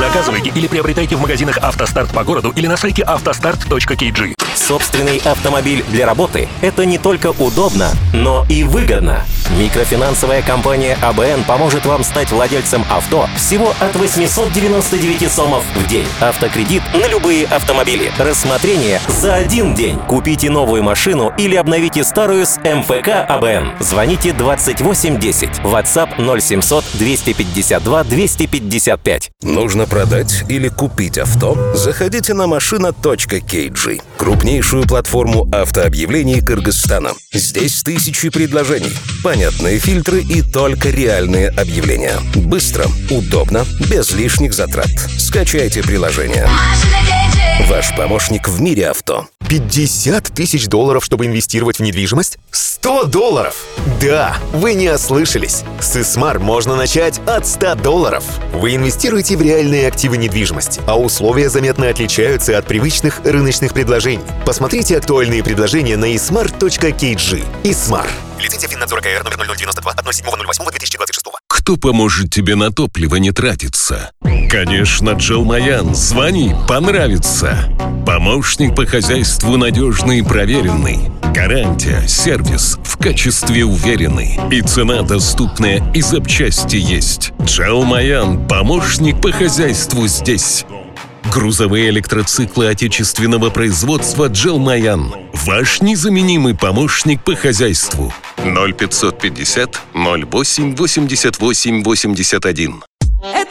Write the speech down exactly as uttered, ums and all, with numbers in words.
Заказывайте или приобретайте в магазинах «АвтоСтарт» по городу или на сайте автостарт точка кей джи. Собственный автомобиль для работы – это не только удобно, но и выгодно. Микрофинансовая компания АБН поможет вам стать владельцем авто всего от восемьсот девяносто девять сомов в день. Автокредит на любые автомобили. Рассмотрение за один день. Купите новую машину или обновите старую с эм эф ка АБН. Звоните двадцать восемь десять. WhatsApp ноль семьсот двести пятьдесят два двести пятьдесят пять. Нужно продать или купить авто? Заходите на машина точка кей джи. Крупнейшую платформу автообъявлений Кыргызстана. Здесь тысячи предложений, понятные фильтры и только реальные объявления. Быстро, удобно, без лишних затрат. Скачайте приложение. Ваш помощник в мире авто. пятьдесят тысяч долларов, чтобы инвестировать в недвижимость? сто долларов! Да, вы не ослышались. С Исмар можно начать от ста долларов. Вы инвестируете в реальные активы недвижимости, а условия заметно отличаются от привычных рыночных предложений. Посмотрите актуальные предложения на исмар точка кей джи. Исмар. Лицензия Финнадзора КР номер ноль ноль девяносто два от ноль седьмого ноль восьмого две тысячи двадцать шестого. Кто поможет тебе на топливо не тратиться? Конечно, Джелмаян. Звони, понравится. Помощник по хозяйству надежный и проверенный. Гарантия, сервис в качестве уверенный. И цена доступная, и запчасти есть. Джелмаян. Помощник по хозяйству здесь. Грузовые электроциклы отечественного производства Джелмаян. Ваш незаменимый помощник по хозяйству. ноль пятьсот пятьдесят ноль восемь восемьдесят восемь восемьдесят один. Это